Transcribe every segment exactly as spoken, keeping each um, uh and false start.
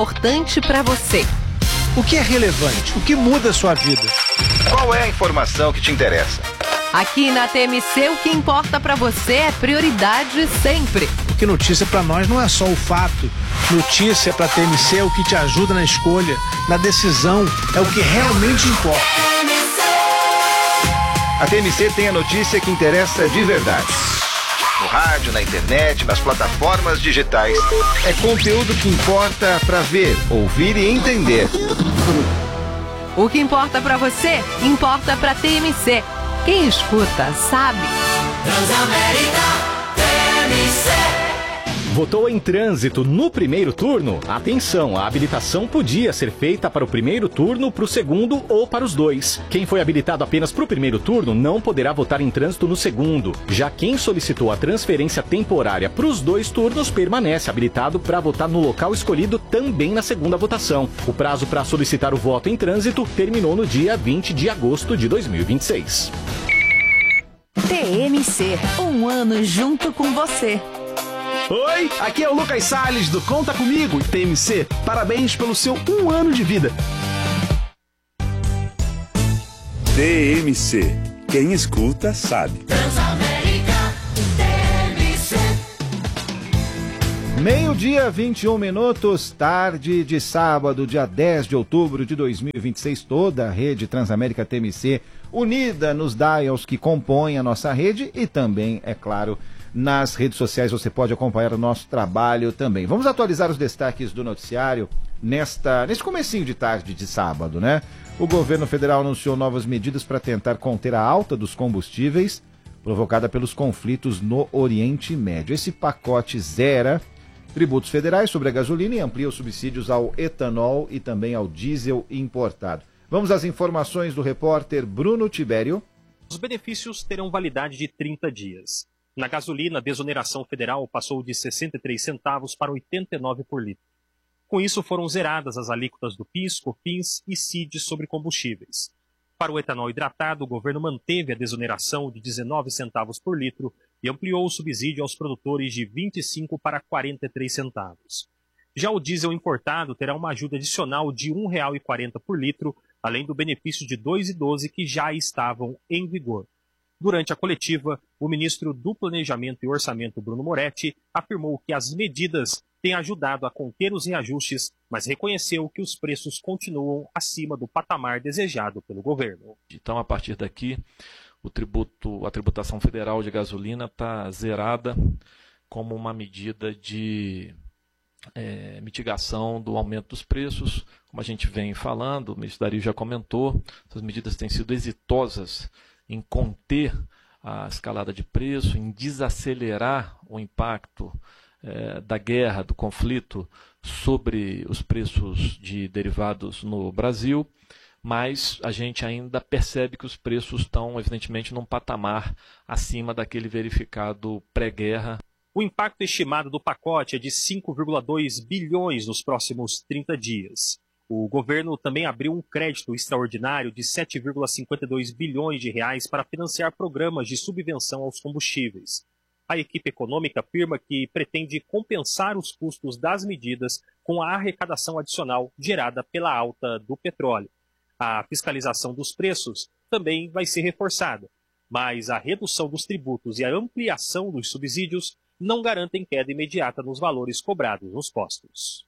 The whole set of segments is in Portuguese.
Importante para você. O que é relevante? O que muda a sua vida? Qual é a informação que te interessa? Aqui na T M C, o que importa para você é prioridade sempre. Porque notícia para nós não é só o fato. Notícia para a T M C é o que te ajuda na escolha, na decisão, é o que realmente importa. A T M C tem a notícia que interessa de verdade. No rádio, na internet, nas plataformas digitais. É conteúdo que importa para ver, ouvir e entender. O que importa para você, importa para a T M C. Quem escuta, sabe. Transamérica T M C. Votou em trânsito no primeiro turno? Atenção, a habilitação podia ser feita para o primeiro turno, para o segundo ou para os dois. Quem foi habilitado apenas para o primeiro turno não poderá votar em trânsito no segundo. Já quem solicitou a transferência temporária para os dois turnos permanece habilitado para votar no local escolhido também na segunda votação. O prazo para solicitar o voto em trânsito terminou no dia vinte de agosto de dois mil e vinte e seis. T M C, um ano junto com você. Oi, aqui é o Lucas Salles do Conta Comigo, T M C. Parabéns pelo seu um ano de vida. T M C, quem escuta sabe. Transamérica T M C. Meio-dia, vinte e um minutos, tarde de sábado, dia dez de outubro de dois mil e vinte e seis, toda a rede Transamérica T M C unida nos dials que compõem a nossa rede e também, é claro, nas redes sociais você pode acompanhar o nosso trabalho também. Vamos atualizar os destaques do noticiário nesta, nesse comecinho de tarde de sábado, né? O governo federal anunciou novas medidas para tentar conter a alta dos combustíveis provocada pelos conflitos no Oriente Médio. Esse pacote zera tributos federais sobre a gasolina e amplia os subsídios ao etanol e também ao diesel importado. Vamos às informações do repórter Bruno Tibério. Os benefícios terão validade de trinta dias. Na gasolina, a desoneração federal passou de sessenta e três centavos para oitenta e nove por litro. Com isso, foram zeradas as alíquotas do PIS, COFINS e C I D sobre combustíveis. Para o etanol hidratado, o governo manteve a desoneração de dezenove centavos por litro e ampliou o subsídio aos produtores de vinte e cinco para quarenta e três centavos. Já o diesel importado terá uma ajuda adicional de um real e quarenta centavos por litro, além do benefício de dois reais e doze centavos que já estavam em vigor. Durante a coletiva, o ministro do Planejamento e Orçamento, Bruno Moretti, afirmou que as medidas têm ajudado a conter os reajustes, mas reconheceu que os preços continuam acima do patamar desejado pelo governo. Então, a partir daqui, o tributo, a tributação federal de gasolina está zerada como uma medida de é, mitigação do aumento dos preços. Como a gente vem falando, o ministro Dario já comentou, essas medidas têm sido exitosas em conter a escalada de preço, em desacelerar o impacto eh, da guerra, do conflito sobre os preços de derivados no Brasil, mas a gente ainda percebe que os preços estão, evidentemente, num patamar acima daquele verificado pré-guerra. O impacto estimado do pacote é de cinco vírgula dois bilhões nos próximos trinta dias. O governo também abriu um crédito extraordinário de sete vírgula cinquenta e dois bilhões de reais para financiar programas de subvenção aos combustíveis. A equipe econômica afirma que pretende compensar os custos das medidas com a arrecadação adicional gerada pela alta do petróleo. A fiscalização dos preços também vai ser reforçada, mas a redução dos tributos e a ampliação dos subsídios não garantem queda imediata nos valores cobrados nos postos.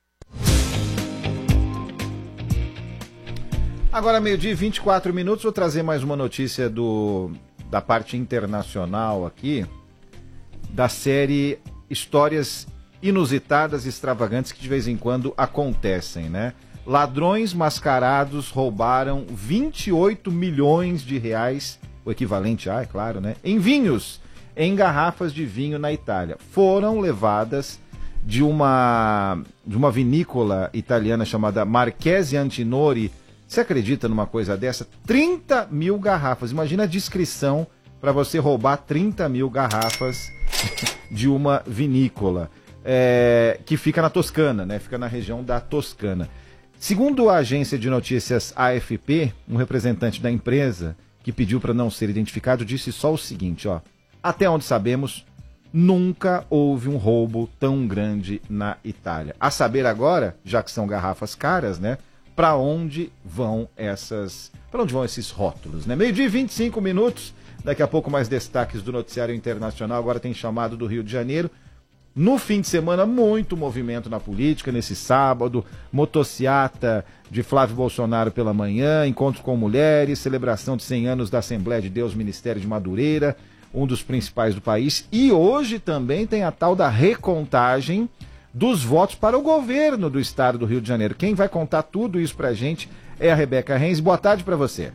Agora, meio-dia e vinte e quatro minutos, vou trazer mais uma notícia do, da parte internacional aqui, da série Histórias Inusitadas e Extravagantes que de vez em quando acontecem, né? Ladrões mascarados roubaram vinte e oito milhões de reais, o equivalente a, é claro, né? Em vinhos, em garrafas de vinho na Itália. Foram levadas de uma, de uma vinícola italiana chamada Marchesi Antinori. Você acredita numa coisa dessa? trinta mil garrafas. Imagina a descrição para você roubar trinta mil garrafas de uma vinícola é, que fica na Toscana, né? Fica na região da Toscana. Segundo a agência de notícias A F P, um representante da empresa que pediu para não ser identificado disse só o seguinte, ó: até onde sabemos, Nunca houve um roubo tão grande na Itália. A saber agora, já que são garrafas caras, né? Para onde vão essas, para onde vão esses rótulos, né? Meio-dia e vinte e cinco minutos. Daqui a pouco mais destaques do noticiário internacional. Agora tem chamado do Rio de Janeiro. No fim de semana, muito movimento na política. Nesse sábado, motociata de Flávio Bolsonaro pela manhã, encontro com mulheres, celebração de cem anos da Assembleia de Deus Ministério de Madureira, um dos principais do país. E hoje também tem a tal da recontagem dos votos para o governo do estado do Rio de Janeiro. Quem vai contar tudo isso pra gente é a Rebeca Renz. Boa tarde para você.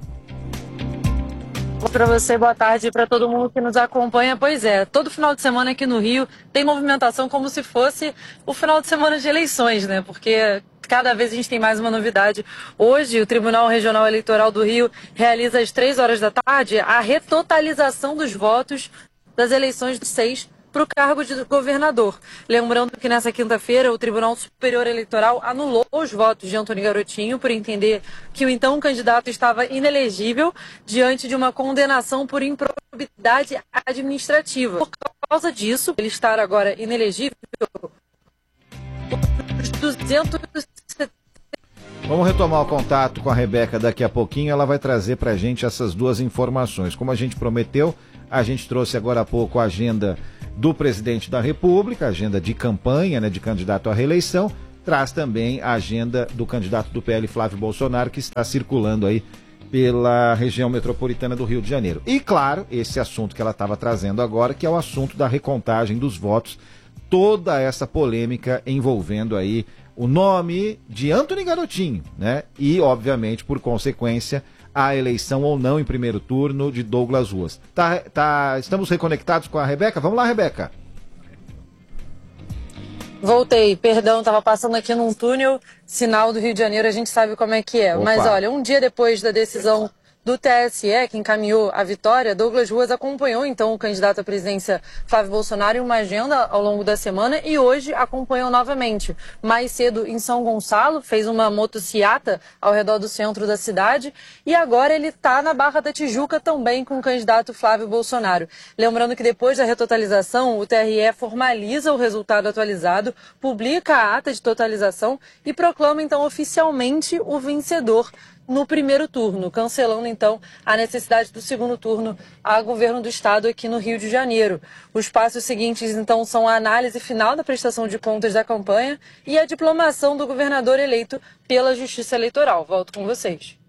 Para você, boa tarde para todo mundo que nos acompanha. Pois é, todo final de semana aqui no Rio tem movimentação como se fosse o final de semana de eleições, né? Porque cada vez a gente tem mais uma novidade. Hoje, o Tribunal Regional Eleitoral do Rio realiza às três horas da tarde a retotalização dos votos das eleições do seis para o cargo de governador. Lembrando que nessa quinta-feira o Tribunal Superior Eleitoral anulou os votos de Antônio Garotinho por entender que o então candidato estava inelegível diante de uma condenação por improbidade administrativa. Por causa disso, ele estar agora inelegível, os duzentos Vamos retomar o contato com a Rebeca daqui a pouquinho. Ela vai trazer para a gente essas duas informações. Como a gente prometeu, a gente trouxe agora há pouco a agenda do presidente da República, agenda de campanha, né, de candidato à reeleição. Traz também a agenda do candidato do P L, Flávio Bolsonaro, que está circulando aí pela região metropolitana do Rio de Janeiro. E, claro, esse assunto que ela estava trazendo agora, que é o assunto da recontagem dos votos, toda essa polêmica envolvendo aí o nome de Antônio Garotinho, né? E, obviamente, por consequência, a eleição ou não em primeiro turno de Douglas Ruas. Tá, tá, estamos reconectados com a Rebeca? Vamos lá, Rebeca. Voltei, perdão, estava passando aqui num túnel, sinal do Rio de Janeiro, a gente sabe como é que é. Opa. Mas olha, um dia depois da decisão do T S E, que encaminhou a vitória, Douglas Ruas acompanhou então o candidato à presidência Flávio Bolsonaro em uma agenda ao longo da semana e hoje acompanhou novamente. Mais cedo em São Gonçalo, fez uma motociata ao redor do centro da cidade e agora ele está na Barra da Tijuca também com o candidato Flávio Bolsonaro. Lembrando que depois da retotalização, o T R E formaliza o resultado atualizado, publica a ata de totalização e proclama então oficialmente o vencedor no primeiro turno, cancelando então a necessidade do segundo turno a governo do estado aqui no Rio de Janeiro. Os passos seguintes então são a análise final da prestação de contas da campanha e a diplomação do governador eleito pela Justiça Eleitoral. Volto com vocês.